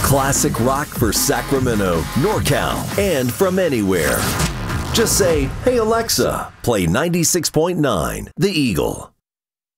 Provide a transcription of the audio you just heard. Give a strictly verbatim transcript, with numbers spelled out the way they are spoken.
Classic rock for Sacramento, NorCal, and from anywhere. Just say, "Hey Alexa, play ninety-six point nine The Eagle."